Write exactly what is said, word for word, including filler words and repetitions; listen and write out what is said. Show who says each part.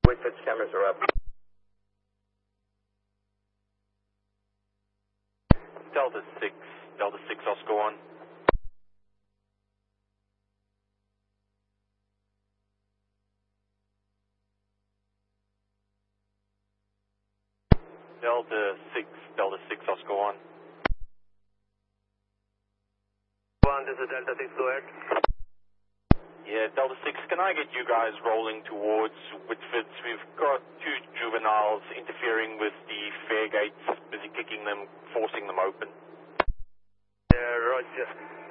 Speaker 1: Whitford's cameras are up.
Speaker 2: Delta six, Delta six Oscar one. Delta six, Delta six Oscar one.
Speaker 1: One, this is Delta six, go ahead.
Speaker 2: Yeah, Delta six, can I get you guys rolling towards Whitford's? We've got two juveniles interfering with the fare gates, busy kicking them, forcing them open.
Speaker 1: Yeah, roger.